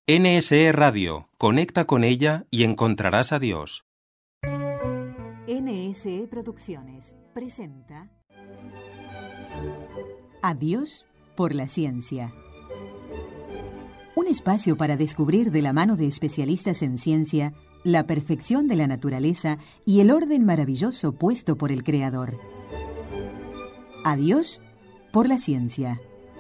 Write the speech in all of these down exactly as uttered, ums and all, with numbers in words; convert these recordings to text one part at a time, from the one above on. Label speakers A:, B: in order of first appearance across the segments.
A: N S E Radio, conecta con ella y encontrarás a Dios.
B: N S E Producciones presenta Adiós por la ciencia. Un espacio para descubrir de la mano de especialistas en ciencia la perfección de la naturaleza y el orden maravilloso puesto por el Creador. Adiós por la ciencia.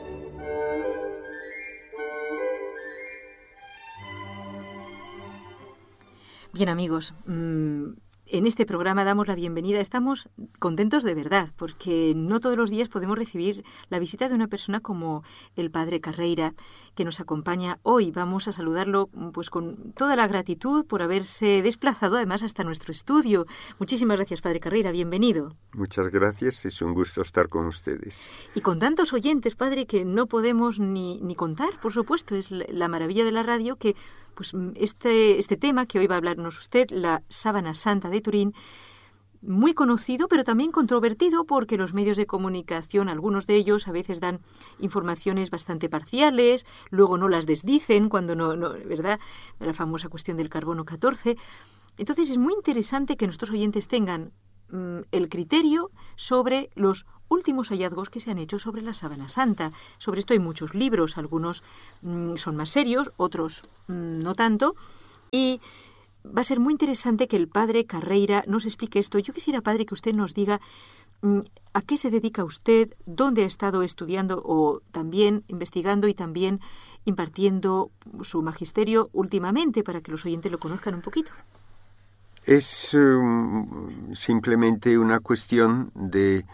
C: Bien, amigos, mmm, en este programa damos la bienvenida. Estamos contentos de verdad, porque no todos los días podemos recibir la visita de una persona como el Padre Carreira, que nos acompaña hoy. Vamos a saludarlo pues con toda la gratitud por haberse desplazado además hasta nuestro estudio. Muchísimas gracias, Padre Carreira, bienvenido.
D: Muchas gracias, es un gusto estar con ustedes.
C: Y con tantos oyentes, Padre, que no podemos ni, ni contar, por supuesto. Es la maravilla de la radio que pues este, este tema que hoy va a hablarnos usted, la Sábana Santa de Turín, muy conocido, pero también controvertido, porque los medios de comunicación, algunos de ellos, a veces dan informaciones bastante parciales, luego no las desdicen, cuando no, no ¿verdad? La famosa cuestión del carbono catorce. Entonces es muy interesante que nuestros oyentes tengan mmm, el criterio sobre los últimos hallazgos que se han hecho sobre la Sábana Santa. Sobre esto hay muchos libros, algunos mmm, son más serios, otros mmm, no tanto, y va a ser muy interesante que el Padre Carreira nos explique esto. Yo quisiera, Padre, que usted nos diga mmm, a qué se dedica usted, dónde ha estado estudiando o también investigando y también impartiendo su magisterio últimamente, para que los oyentes lo conozcan un poquito.
D: Es um, simplemente una cuestión de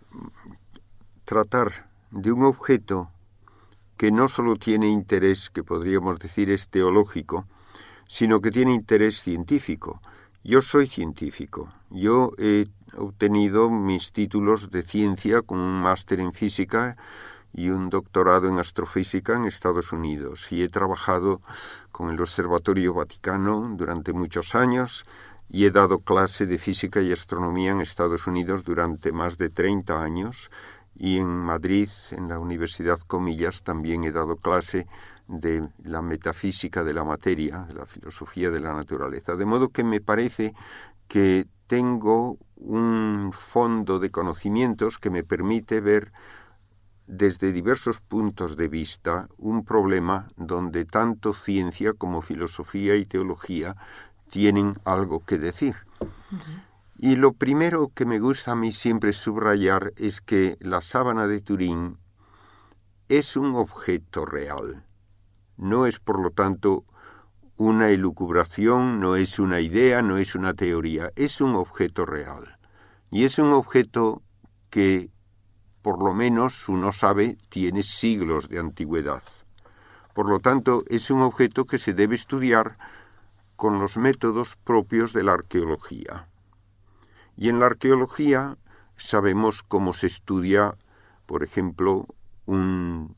D: tratar de un objeto que no solo tiene interés, que podríamos decir es teológico, sino que tiene interés científico. Yo soy científico. Yo he obtenido mis títulos de ciencia con un máster en física y un doctorado en astrofísica en Estados Unidos. Y he trabajado con el Observatorio Vaticano durante muchos años y he dado clase de física y astronomía en Estados Unidos durante más de treinta años. Y en Madrid, en la Universidad Comillas, también he dado clase de la metafísica de la materia, de la filosofía de la naturaleza. De modo que me parece que tengo un fondo de conocimientos que me permite ver desde diversos puntos de vista un problema donde tanto ciencia como filosofía y teología tienen algo que decir. Uh-huh. Y lo primero que me gusta a mí siempre subrayar es que la Sábana de Turín es un objeto real. No es, por lo tanto, una elucubración, no es una idea, no es una teoría, es un objeto real. Y es un objeto que, por lo menos, uno sabe, tiene siglos de antigüedad. Por lo tanto, es un objeto que se debe estudiar con los métodos propios de la arqueología. Y en la arqueología sabemos cómo se estudia, por ejemplo, un,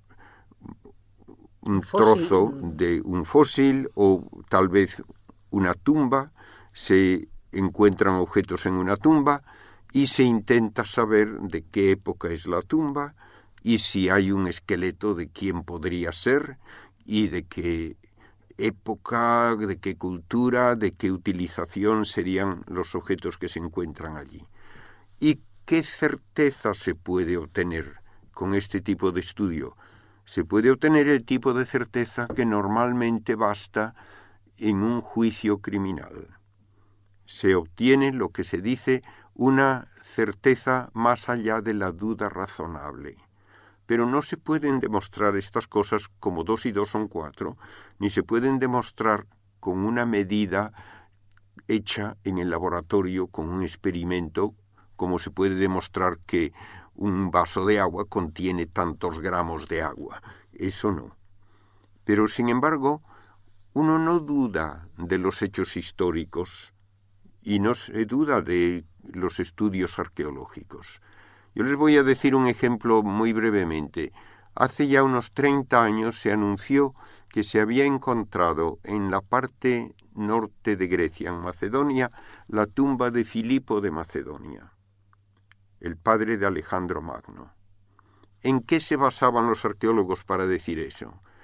D: un trozo de un fósil o tal vez una tumba. Se encuentran objetos en una tumba y se intenta saber de qué época es la tumba y si hay un esqueleto de quién podría ser y de qué época, de qué cultura, de qué utilización serían los objetos que se encuentran allí. ¿Y qué certeza se puede obtener con este tipo de estudio? Se puede obtener el tipo de certeza que normalmente basta en un juicio criminal. Se obtiene lo que se dice una certeza más allá de la duda razonable. Pero no se pueden demostrar estas cosas como dos y dos son cuatro, ni se pueden demostrar con una medida hecha en el laboratorio, con un experimento, como se puede demostrar que un vaso de agua contiene tantos gramos de agua. Eso no. Pero, sin embargo, uno no duda de los hechos históricos y no se duda de los estudios arqueológicos. Yo les voy a decir un ejemplo muy brevemente. Hace ya unos treinta años se anunció que se había encontrado en la parte norte de Grecia, en Macedonia, la tumba de Filipo de Macedonia, el padre de Alejandro Magno. ¿En qué se basaban los arqueólogos para decir eso?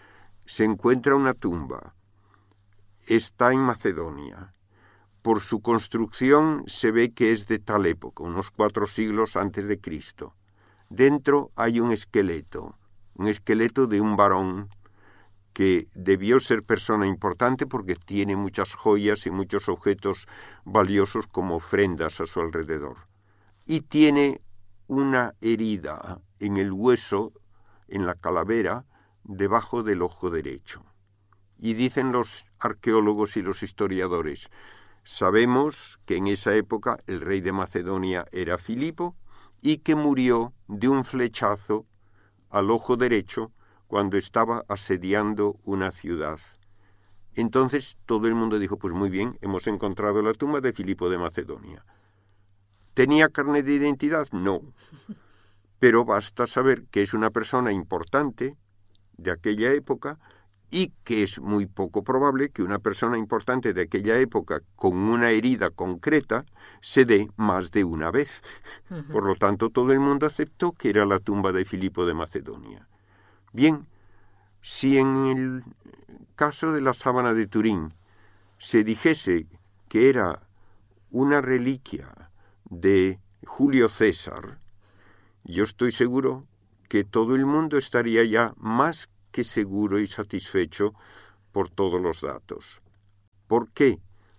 D: se encuentra una tumba. Está en Macedonia. Por su construcción se ve que es de tal época, unos cuatro siglos antes de Cristo. Dentro hay un esqueleto, un esqueleto de un varón que debió ser persona importante porque tiene muchas joyas y muchos objetos valiosos como ofrendas a su alrededor. Y tiene una herida en el hueso, en la calavera, debajo del ojo derecho. Y dicen los arqueólogos y los historiadores, sabemos que en esa época el rey de Macedonia era Filipo y que murió de un flechazo al ojo derecho cuando estaba asediando una ciudad. Entonces todo el mundo dijo, pues muy bien, hemos encontrado la tumba de Filipo de Macedonia. ¿Tenía carnet de identidad? No. Pero basta saber que es una persona importante de aquella época y que es muy poco probable que una persona importante de aquella época con una herida concreta se dé más de una vez. Uh-huh. Por lo tanto, todo el mundo aceptó que era la tumba de Filipo de Macedonia. Bien, si en el caso de la sábana de Turín se dijese que era una reliquia de Julio César, yo estoy seguro que todo el mundo estaría ya más que seguro y satisfecho por todos los datos. ¿Por qué?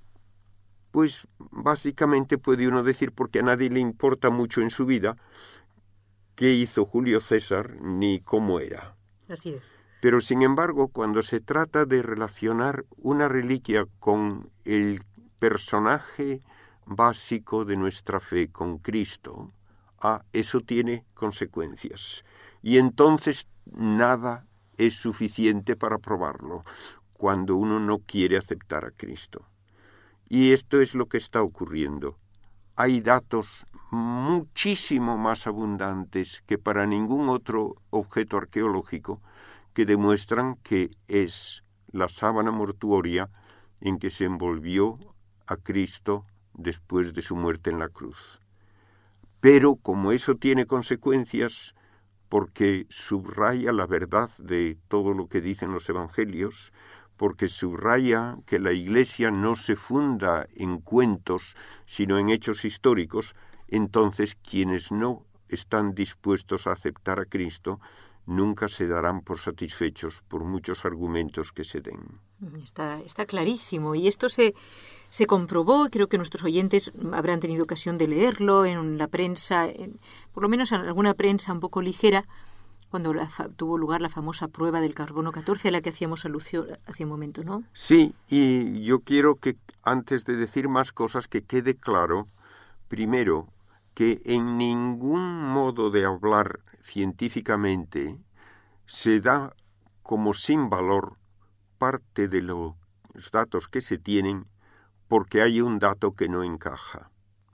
D: Pues básicamente puede uno decir porque a nadie le importa mucho en su vida qué hizo Julio César ni cómo era.
C: Así es.
D: Pero sin embargo, cuando se trata de relacionar una reliquia con el personaje básico de nuestra fe, con Cristo, ah, eso tiene consecuencias. Y entonces nada es suficiente para probarlo cuando uno no quiere aceptar a Cristo. Y esto es lo que está ocurriendo. Hay datos muchísimo más abundantes que para ningún otro objeto arqueológico que demuestran que es la sábana mortuoria en que se envolvió a Cristo después de su muerte en la cruz. Pero como eso tiene consecuencias, porque subraya la verdad de todo lo que dicen los evangelios, porque subraya que la Iglesia no se funda en cuentos, sino en hechos históricos, entonces quienes no están dispuestos a aceptar a Cristo nunca se darán por satisfechos por muchos argumentos que se den.
C: Está, está clarísimo. Y esto se, se comprobó, creo que nuestros oyentes habrán tenido ocasión de leerlo en la prensa, en, por lo menos en alguna prensa un poco ligera, cuando la, tuvo lugar la famosa prueba del carbono catorce a la que hacíamos alusión hace un momento, ¿no?
D: Sí, y yo quiero que antes de decir más cosas que quede claro, primero, que en ningún modo de hablar científicamente se da como sin valor parte de los datos que se tienen porque hay un dato que no encaja.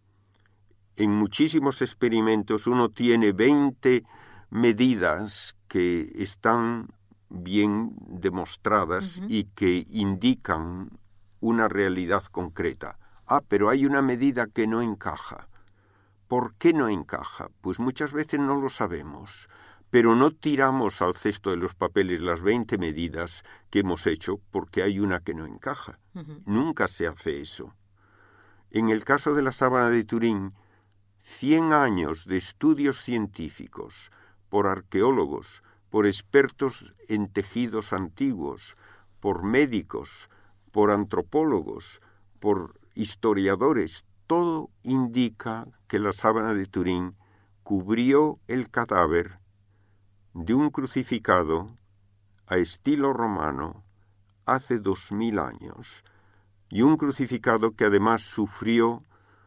D: En muchísimos experimentos uno tiene veinte medidas que están bien demostradas uh-huh. y que indican una realidad concreta. Ah, pero hay una medida que no encaja. ¿Por qué no encaja? Pues muchas veces no lo sabemos, pero no tiramos al cesto de los papeles las veinte medidas que hemos hecho porque hay una que no encaja. Uh-huh. Nunca se hace eso. En el caso de la sábana de Turín, cien años de estudios científicos por arqueólogos, por expertos en tejidos antiguos, por médicos, por antropólogos, por historiadores, todo indica que la sábana de Turín cubrió el cadáver de un crucificado a estilo romano hace dos mil años, y un crucificado que además sufrió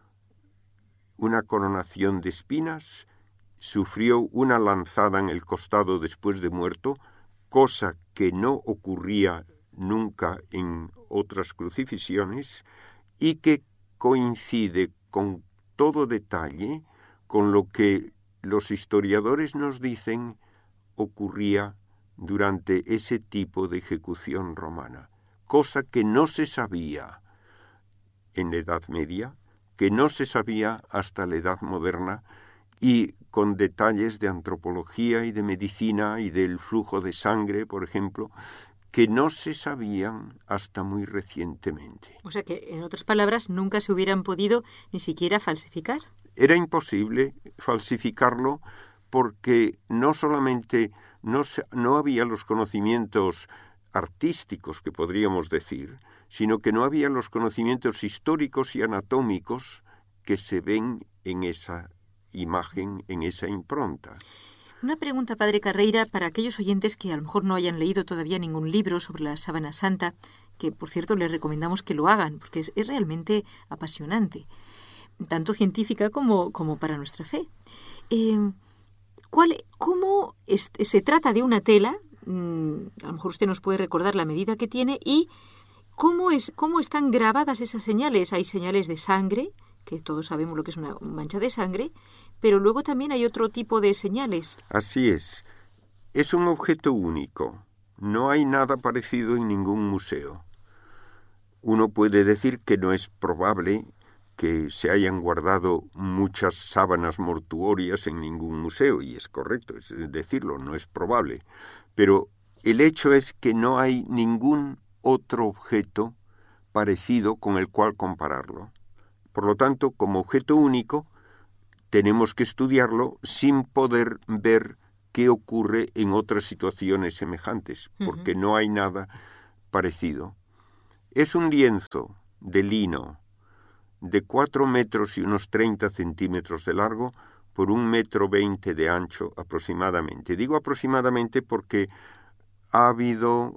D: una coronación de espinas, sufrió una lanzada en el costado después de muerto, cosa que no ocurría nunca en otras crucifixiones, y que coincide con todo detalle con lo que los historiadores nos dicen ocurría durante ese tipo de ejecución romana, cosa que no se sabía en la Edad Media, que no se sabía hasta la Edad Moderna, y con detalles de antropología y de medicina y del flujo de sangre, por ejemplo, que no se sabían hasta muy recientemente.
C: O sea que, en otras palabras, nunca se hubieran podido ni siquiera falsificar.
D: Era imposible falsificarlo porque no solamente no, se, no había los conocimientos artísticos que podríamos decir, sino que no había los conocimientos históricos y anatómicos que se ven en esa imagen, en esa impronta.
C: Una pregunta, padre Carreira, para aquellos oyentes que a lo mejor no hayan leído todavía ningún libro sobre la sábana santa, que por cierto les recomendamos que lo hagan, porque es, es realmente apasionante, tanto científica como, como para nuestra fe. Eh, ¿cuál, ¿Cómo es, se trata de una tela? Mm, a lo mejor usted nos puede recordar la medida que tiene y cómo, es, cómo están grabadas esas señales. Hay señales de sangre, que todos sabemos lo que es una mancha de sangre, pero luego también hay otro tipo de señales.
D: Así es. Es un objeto único. No hay nada parecido en ningún museo. Uno puede decir que no es probable que se hayan guardado muchas sábanas mortuorias en ningún museo, y es correcto, es decirlo, no es probable. Pero el hecho es que no hay ningún otro objeto parecido con el cual compararlo. Por lo tanto, como objeto único, tenemos que estudiarlo sin poder ver qué ocurre en otras situaciones semejantes, porque uh-huh. no hay nada parecido. Es un lienzo de lino de cuatro metros y unos treinta centímetros de largo por un metro veinte de ancho aproximadamente. Digo aproximadamente porque ha habido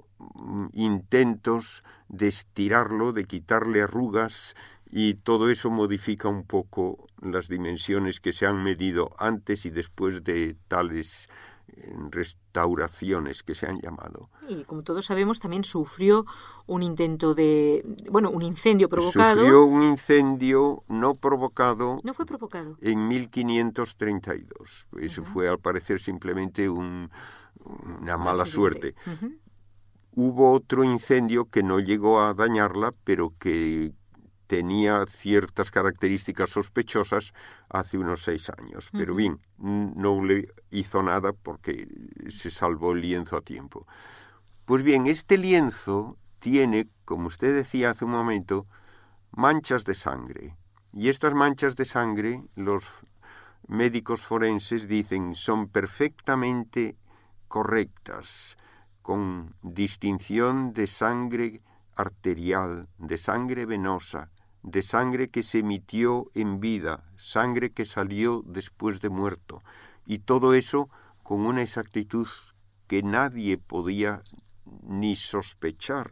D: intentos de estirarlo, de quitarle arrugas, y todo eso modifica un poco las dimensiones que se han medido antes y después de tales restauraciones que se han llamado.
C: Y como todos sabemos, también sufrió un intento de, bueno, un incendio provocado.
D: Sufrió un incendio no provocado.
C: No fue provocado.
D: En mil quinientos treinta y dos. Eso uh-huh. fue, al parecer, simplemente un, una mala suerte. Uh-huh. Hubo otro incendio que no llegó a dañarla, pero que tenía ciertas características sospechosas hace unos seis años. Pero bien, no le hizo nada porque se salvó el lienzo a tiempo. Pues bien, este lienzo tiene, como usted decía hace un momento, manchas de sangre. Y estas manchas de sangre, los médicos forenses dicen, son perfectamente correctas, con distinción de sangre arterial, de sangre venosa, de sangre que se emitió en vida, sangre que salió después de muerto, y todo eso con una exactitud que nadie podía ni sospechar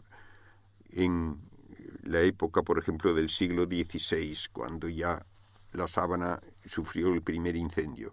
D: en la época, por ejemplo, del siglo dieciséis, cuando ya la sábana sufrió el primer incendio.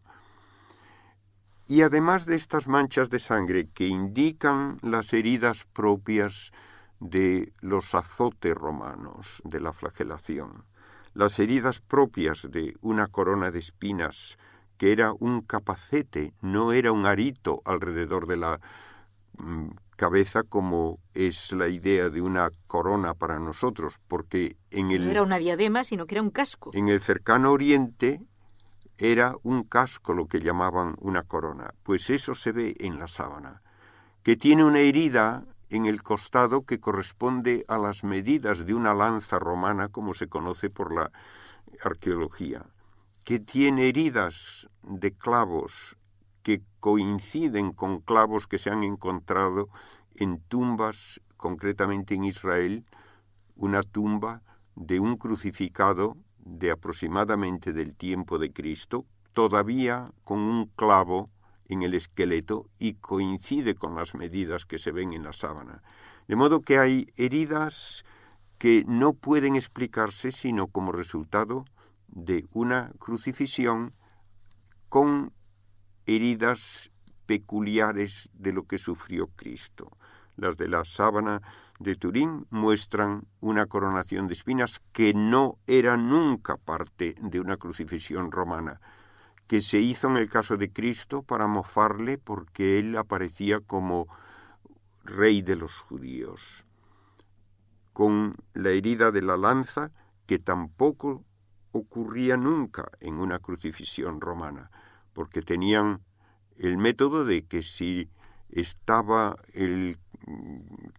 D: Y además de estas manchas de sangre que indican las heridas propias de los azotes romanos, de la flagelación, las heridas propias de una corona de espinas, que era un capacete, no era un arito alrededor de la mm, cabeza como es la idea de una corona para nosotros, porque en el...
C: No era una diadema, sino que era un casco.
D: En el cercano oriente era un casco lo que llamaban una corona, pues eso se ve en la sábana, que tiene una herida en el costado que corresponde a las medidas de una lanza romana, como se conoce por la arqueología, que tiene heridas de clavos que coinciden con clavos que se han encontrado en tumbas, concretamente en Israel, una tumba de un crucificado de aproximadamente del tiempo de Cristo, todavía con un clavo en el esqueleto y coincide con las medidas que se ven en la sábana. De modo que hay heridas que no pueden explicarse sino como resultado de una crucifixión con heridas peculiares de lo que sufrió Cristo. Las de la sábana de Turín muestran una coronación de espinas que no era nunca parte de una crucifixión romana, que se hizo en el caso de Cristo para mofarle porque él aparecía como rey de los judíos, con la herida de la lanza que tampoco ocurría nunca en una crucifixión romana, porque tenían el método de que si estaba el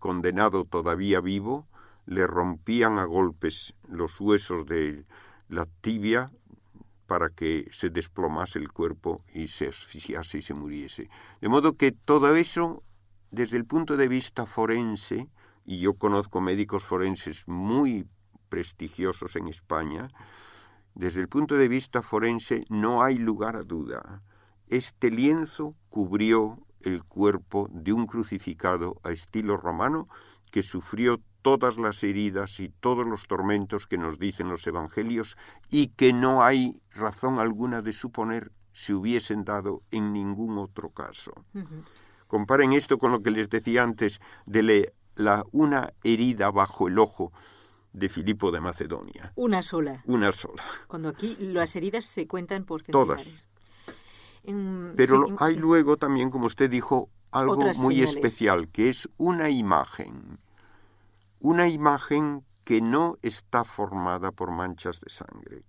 D: condenado todavía vivo, le rompían a golpes los huesos de la tibia para que se desplomase el cuerpo y se asfixiase y se muriese. De modo que todo eso, desde el punto de vista forense, y yo conozco médicos forenses muy prestigiosos en España, desde el punto de vista forense no hay lugar a duda. Este lienzo cubrió el cuerpo de un crucificado a estilo romano que sufrió todas las heridas y todos los tormentos que nos dicen los evangelios y que no hay razón alguna de suponer se hubiesen dado en ningún otro caso. Uh-huh. Comparen esto con lo que les decía antes de le, la, una herida bajo el ojo de Filipo de Macedonia.
C: Una sola.
D: Una sola.
C: Cuando aquí las heridas se cuentan por centenares.
D: Todas. En, Pero sí, hay
C: sí.
D: luego también, como usted dijo, algo
C: Otras
D: muy
C: señales.
D: especial, que es una imagen. Una imagen que no está formada por manchas de sangre.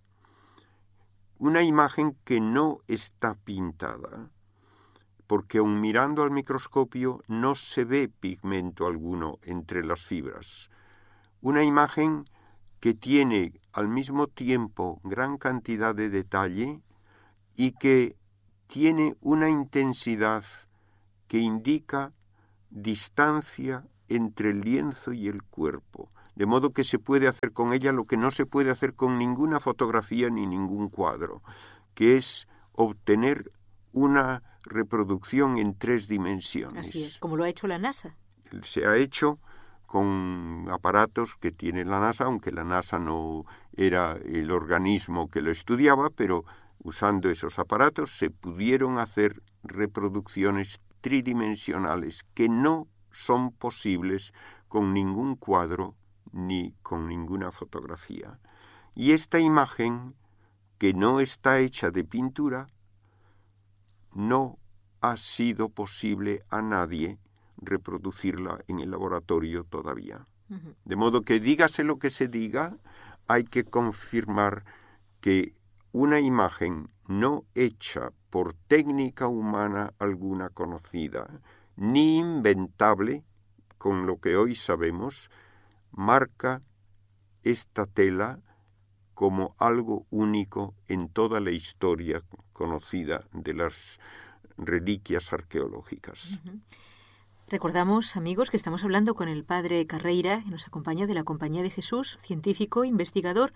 D: Una imagen que no está pintada, porque aun mirando al microscopio no se ve pigmento alguno entre las fibras. Una imagen que tiene al mismo tiempo gran cantidad de detalle y que tiene una intensidad que indica distancia entre el lienzo y el cuerpo, de modo que se puede hacer con ella lo que no se puede hacer con ninguna fotografía ni ningún cuadro, que es obtener una reproducción en tres dimensiones.
C: Así es, como lo ha hecho la NASA.
D: Se ha hecho con aparatos que tiene la NASA, aunque la NASA no era el organismo que lo estudiaba, pero usando esos aparatos se pudieron hacer reproducciones tridimensionales que no son posibles con ningún cuadro ni con ninguna fotografía. Y esta imagen, que no está hecha de pintura, no ha sido posible a nadie reproducirla en el laboratorio todavía. Uh-huh. De modo que dígase lo que se diga, hay que confirmar que una imagen no hecha por técnica humana alguna conocida, ni inventable, con lo que hoy sabemos, marca esta tela como algo único en toda la historia conocida de las reliquias arqueológicas.
C: Uh-huh. Recordamos, amigos, que estamos hablando con el padre Carreira, que nos acompaña de la Compañía de Jesús, científico, investigador,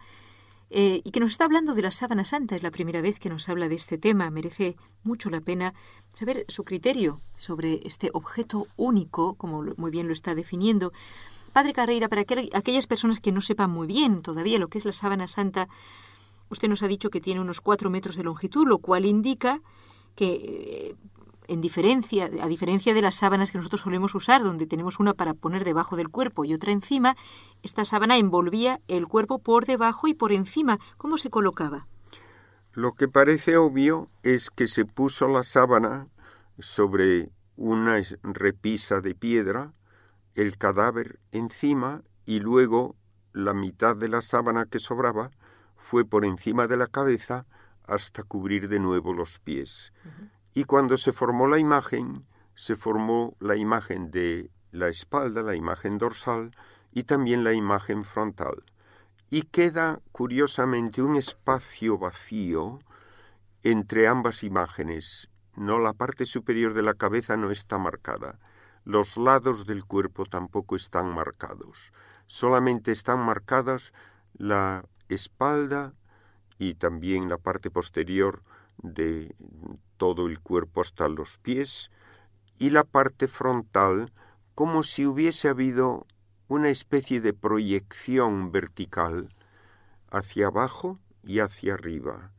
C: eh, y que nos está hablando de la sábana santa. Es la primera vez que nos habla de este tema. Merece mucho la pena saber su criterio sobre este objeto único, como muy bien lo está definiendo. Padre Carreira, para aquellas personas que no sepan muy bien todavía lo que es la sábana santa, usted nos ha dicho que tiene unos cuatro metros de longitud, lo cual indica que, en diferencia, a diferencia de las sábanas que nosotros solemos usar, donde tenemos una para poner debajo del cuerpo y otra encima, esta sábana envolvía el cuerpo por debajo y por encima. ¿Cómo se colocaba?
D: Lo que parece obvio es que se puso la sábana sobre una repisa de piedra, el cadáver encima, y luego la mitad de la sábana que sobraba fue por encima de la cabeza hasta cubrir de nuevo los pies. Uh-huh. Y cuando se formó la imagen, se formó la imagen de la espalda, la imagen dorsal y también la imagen frontal. Y queda, curiosamente, un espacio vacío entre ambas imágenes. No, la parte superior de la cabeza no está marcada. Los lados del cuerpo tampoco están marcados. Solamente están marcadas la espalda y también la parte posterior de todo el cuerpo hasta los pies y la parte frontal, como si hubiese habido una especie de proyección vertical hacia abajo y hacia arriba.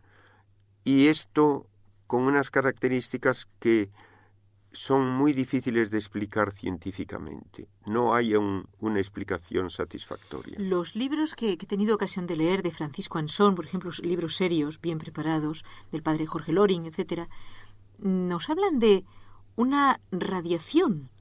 D: Y esto con unas características que son muy difíciles de explicar científicamente. No hay un, una explicación satisfactoria.
C: Los libros que, que he tenido ocasión de leer de Francisco Ansón, por ejemplo, libros serios, bien preparados, del padre Jorge Loring, etcétera, nos hablan de una radiación.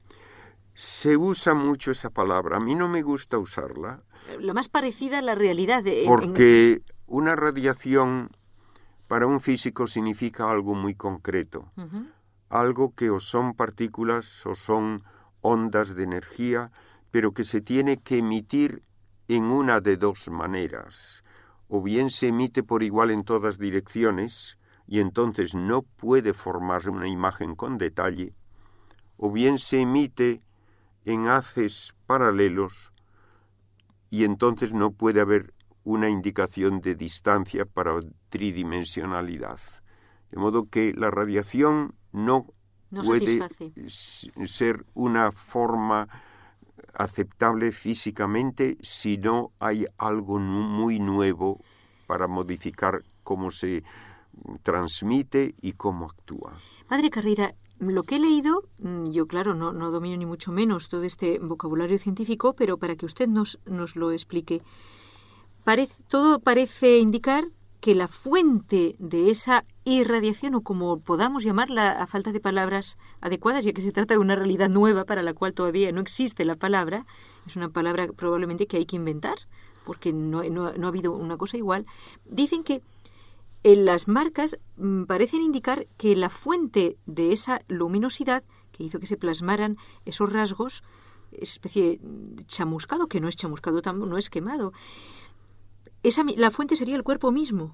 D: Se usa mucho esa palabra. A mí no me gusta usarla.
C: Lo más parecida a la realidad. De,
D: porque
C: en...
D: una radiación para un físico significa algo muy concreto. Uh-huh. Algo que o son partículas o son ondas de energía, pero que se tiene que emitir en una de dos maneras. O bien se emite por igual en todas direcciones, y entonces no puede formar una imagen con detalle, o bien se emite en haces paralelos, y entonces no puede haber una indicación de distancia para tridimensionalidad. De modo que la radiación no,
C: no
D: puede
C: satisface.
D: ser una forma aceptable físicamente si no hay algo muy nuevo para modificar cómo se transmite y cómo actúa.
C: Padre Carrera, lo que he leído, yo claro, no, no domino ni mucho menos todo este vocabulario científico, pero para que usted nos, nos lo explique, parece, todo parece indicar que la fuente de esa irradiación, o como podamos llamarla a falta de palabras adecuadas, ya que se trata de una realidad nueva para la cual todavía no existe la palabra, es una palabra probablemente que hay que inventar, porque no, no, no ha habido una cosa igual, dicen que en las marcas mmm, parecen indicar que la fuente de esa luminosidad que hizo que se plasmaran esos rasgos, especie de chamuscado, que no es chamuscado, no es quemado, esa, la fuente sería el cuerpo mismo.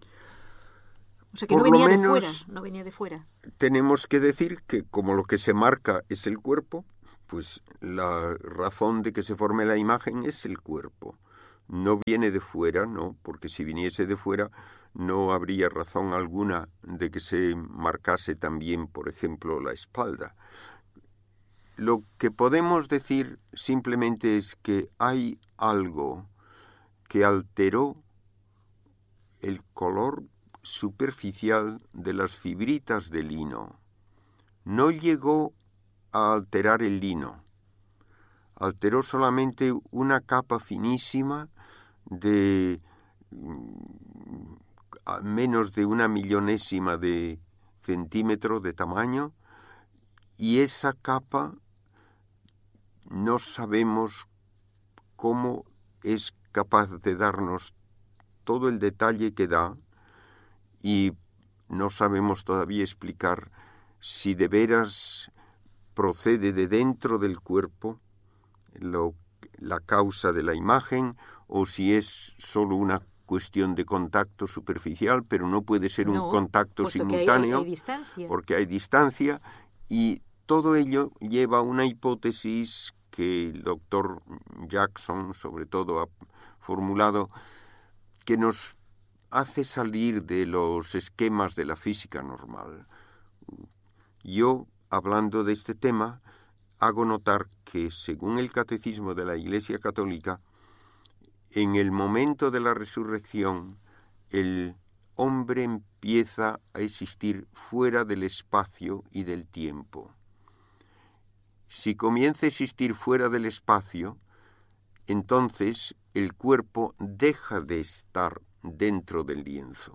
C: O sea, que
D: Por
C: no venía
D: lo
C: de
D: menos,
C: fuera, no venía de fuera.
D: Tenemos que decir que como lo que se marca es el cuerpo, pues la razón de que se forme la imagen es el cuerpo. No viene de fuera, no, porque si viniese de fuera no habría razón alguna de que se marcase también, por ejemplo, la espalda. Lo que podemos decir simplemente es que hay algo que alteró el color superficial de las fibritas de lino. No llegó a alterar el lino, alteró solamente una capa finísima de a menos de una millonésima de centímetro de tamaño, y esa capa no sabemos cómo es capaz de darnos todo el detalle que da, y no sabemos todavía explicar si de veras procede de dentro del cuerpo lo, la causa de la imagen, o si es solo una cuestión de contacto superficial, pero no puede ser
C: no,
D: un contacto simultáneo,
C: hay, hay distancia.
D: porque hay distancia, y todo ello lleva a una hipótesis que el doctor Jackson, sobre todo, ha formulado, que nos hace salir de los esquemas de la física normal. Yo, hablando de este tema, hago notar que, según el Catecismo de la Iglesia Católica, en el momento de la resurrección, el hombre empieza a existir fuera del espacio y del tiempo. Si comienza a existir fuera del espacio, entonces el cuerpo deja de estar dentro del lienzo.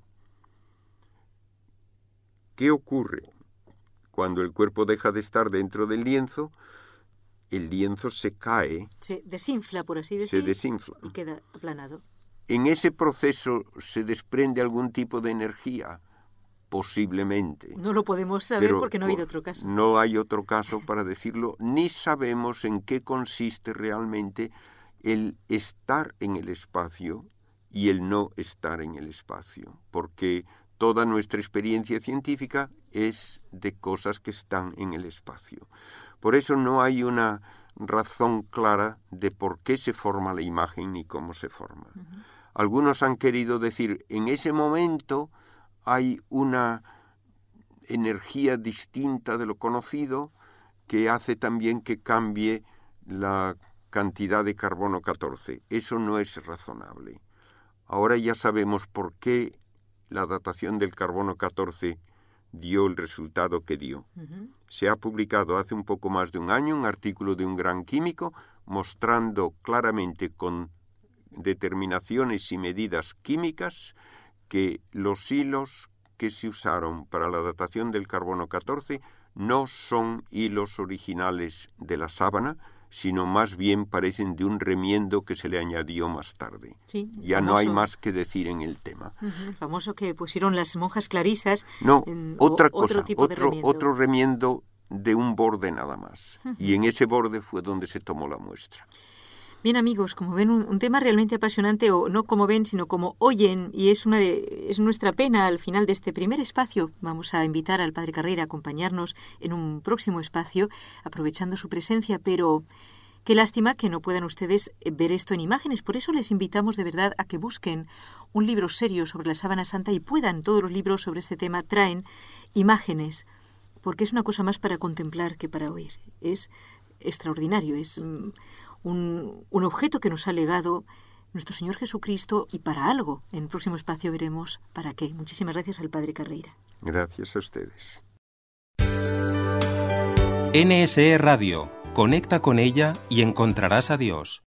D: ¿Qué ocurre? Cuando el cuerpo deja de estar dentro del lienzo, el lienzo se cae.
C: Se desinfla, por así decir.
D: Se desinfla.
C: Y queda aplanado.
D: En ese proceso se desprende algún tipo de energía, posiblemente.
C: No lo podemos saber
D: pero
C: porque no ha habido otro caso.
D: No hay otro caso para decirlo, ni sabemos en qué consiste realmente el estar en el espacio y el no estar en el espacio, porque toda nuestra experiencia científica es de cosas que están en el espacio. Por eso no hay una razón clara de por qué se forma la imagen ni cómo se forma. Uh-huh. Algunos han querido decir, en ese momento hay una energía distinta de lo conocido que hace también que cambie la cantidad de carbono catorce. Eso no es razonable. Ahora ya sabemos por qué la datación del carbono catorce dio el resultado que dio. Uh-huh. Se ha publicado hace un poco más de un año un artículo de un gran químico mostrando claramente con determinaciones y medidas químicas que los hilos que se usaron para la datación del carbono catorce no son hilos originales de la sábana, sino más bien parecen de un remiendo que se le añadió más tarde.
C: Sí,
D: ya
C: famoso,
D: no hay más que decir en el tema.
C: Uh-huh, famoso que pusieron las monjas clarisas.
D: No,
C: en,
D: otra
C: o,
D: cosa,
C: otro tipo
D: otro,
C: de remiendo.
D: otro remiendo de un borde nada más. Y en ese borde fue donde se tomó la muestra.
C: Bien, amigos, como ven, un, un tema realmente apasionante, o no como ven, sino como oyen, y es una de, es nuestra pena al final de este primer espacio. Vamos a invitar al Padre Carreira a acompañarnos en un próximo espacio, aprovechando su presencia, pero qué lástima que no puedan ustedes ver esto en imágenes. Por eso les invitamos de verdad a que busquen un libro serio sobre la sábana santa y puedan, todos los libros sobre este tema traen imágenes, porque es una cosa más para contemplar que para oír. Es extraordinario, es um, un, un objeto que nos ha legado nuestro Señor Jesucristo y para algo. En el próximo espacio veremos para qué. Muchísimas gracias al Padre Carreira.
D: Gracias a ustedes.
A: N S E Radio. Conecta con ella y encontrarás a Dios.